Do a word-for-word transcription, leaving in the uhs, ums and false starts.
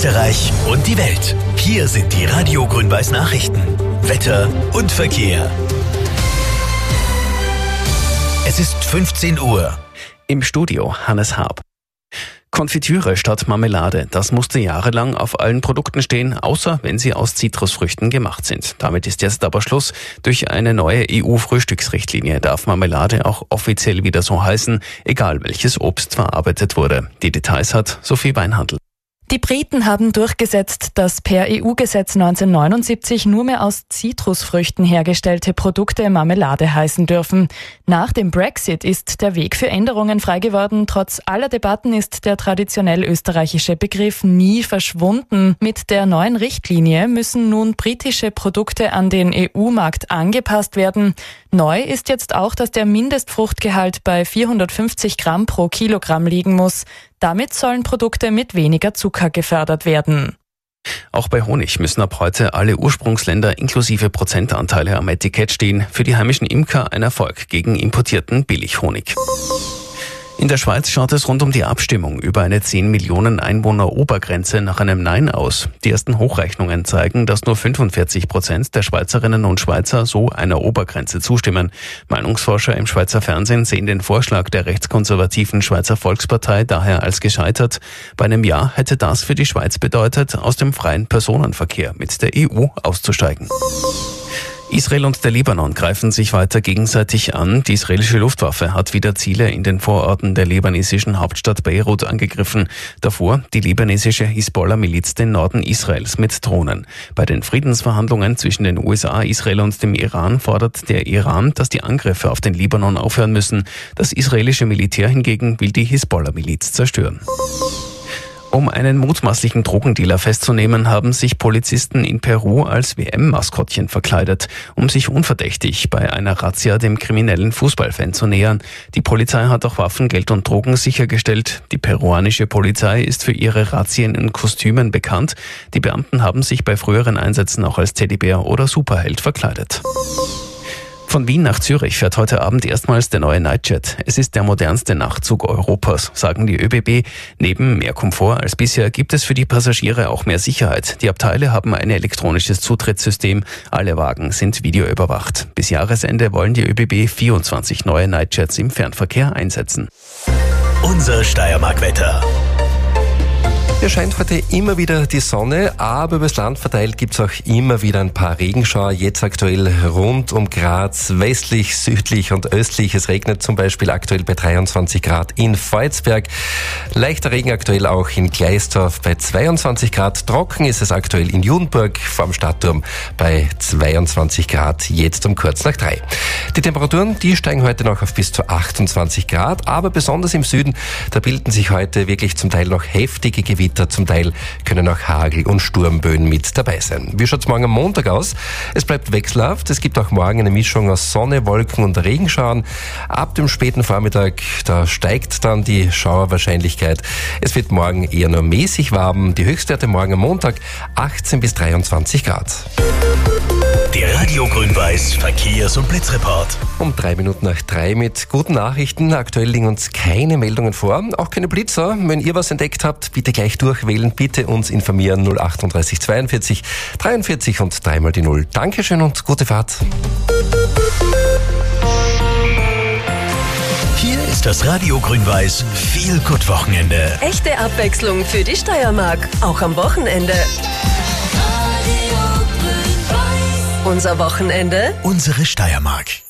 Österreich und die Welt. Hier sind die Radio Grün-Weiß Nachrichten. Wetter und Verkehr. Es ist fünfzehn Uhr. Im Studio Hannes Haab. Konfitüre statt Marmelade, das musste jahrelang auf allen Produkten stehen, außer wenn sie aus Zitrusfrüchten gemacht sind. Damit ist jetzt aber Schluss. Durch eine neue E U-Frühstücksrichtlinie darf Marmelade auch offiziell wieder so heißen, egal welches Obst verarbeitet wurde. Die Details hat Sophie Weinhandl. Die Briten haben durchgesetzt, dass per E U-Gesetz neunzehnhundertneunundsiebzig nur mehr aus Zitrusfrüchten hergestellte Produkte Marmelade heißen dürfen. Nach dem Brexit ist der Weg für Änderungen frei geworden. Trotz aller Debatten ist der traditionell österreichische Begriff nie verschwunden. Mit der neuen Richtlinie müssen nun britische Produkte an den E U-Markt angepasst werden. Neu ist jetzt auch, dass der Mindestfruchtgehalt bei vierhundertfünfzig Gramm pro Kilogramm liegen muss. Damit sollen Produkte mit weniger Zucker gefördert werden. Auch bei Honig müssen ab heute alle Ursprungsländer inklusive Prozentanteile am Etikett stehen. Für die heimischen Imker ein Erfolg gegen importierten Billighonig. In der Schweiz schaut es rund um die Abstimmung über eine zehn Millionen Einwohner Obergrenze nach einem Nein aus. Die ersten Hochrechnungen zeigen, dass nur fünfundvierzig Prozent der Schweizerinnen und Schweizer so einer Obergrenze zustimmen. Meinungsforscher im Schweizer Fernsehen sehen den Vorschlag der rechtskonservativen Schweizer Volkspartei daher als gescheitert. Bei einem Ja hätte das für die Schweiz bedeutet, aus dem freien Personenverkehr mit der E U auszusteigen. Israel und der Libanon greifen sich weiter gegenseitig an. Die israelische Luftwaffe hat wieder Ziele in den Vororten der libanesischen Hauptstadt Beirut angegriffen. Davor die libanesische Hisbollah-Miliz den Norden Israels mit Drohnen. Bei den Friedensverhandlungen zwischen den U S A, Israel und dem Iran fordert der Iran, dass die Angriffe auf den Libanon aufhören müssen. Das israelische Militär hingegen will die Hisbollah-Miliz zerstören. Um einen mutmaßlichen Drogendealer festzunehmen, haben sich Polizisten in Peru als W M-Maskottchen verkleidet, um sich unverdächtig bei einer Razzia dem kriminellen Fußballfan zu nähern. Die Polizei hat auch Waffen, Geld und Drogen sichergestellt. Die peruanische Polizei ist für ihre Razzien in Kostümen bekannt. Die Beamten haben sich bei früheren Einsätzen auch als Teddybär oder Superheld verkleidet. Von Wien nach Zürich fährt heute Abend erstmals der neue Nightjet. Es ist der modernste Nachtzug Europas, sagen die Ö B B. Neben mehr Komfort als bisher gibt es für die Passagiere auch mehr Sicherheit. Die Abteile haben ein elektronisches Zutrittssystem. Alle Wagen sind videoüberwacht. Bis Jahresende wollen die Ö B B vierundzwanzig neue Nightjets im Fernverkehr einsetzen. Unser Steiermark-Wetter. Hier scheint heute immer wieder die Sonne, aber übers Land verteilt gibt's auch immer wieder ein paar Regenschauer. Jetzt aktuell rund um Graz, westlich, südlich und östlich. Es regnet zum Beispiel aktuell bei dreiundzwanzig Grad in Volzberg. Leichter Regen aktuell auch in Gleisdorf bei zweiundzwanzig Grad. Trocken ist es aktuell in Judenburg vorm Stadtturm bei zweiundzwanzig Grad, jetzt um kurz nach drei. Die Temperaturen, die steigen heute noch auf bis zu achtundzwanzig Grad, aber besonders im Süden, da bilden sich heute wirklich zum Teil noch heftige Gewitter. Zum Teil können auch Hagel- und Sturmböen mit dabei sein. Wie schaut's morgen am Montag aus? Es bleibt wechselhaft. Es gibt auch morgen eine Mischung aus Sonne, Wolken und Regenschauern. Ab dem späten Vormittag, da steigt dann die Schauerwahrscheinlichkeit. Es wird morgen eher nur mäßig warm. Die Höchstwerte morgen am Montag achtzehn bis dreiundzwanzig Grad. Der Radio Grün-Weiß Verkehrs- und Blitzreport. Um drei Minuten nach drei mit guten Nachrichten. Aktuell liegen uns keine Meldungen vor, auch keine Blitzer. Wenn ihr was entdeckt habt, bitte gleich durchwählen. Bitte uns informieren. null achtunddreißig zweiundvierzig dreiundvierzig und dreimal die Null. Dankeschön und gute Fahrt. Hier ist das Radio Grün-Weiß Feel-Good-Wochenende. Echte Abwechslung für die Steiermark, auch am Wochenende. Unser Wochenende. Unsere Steiermark.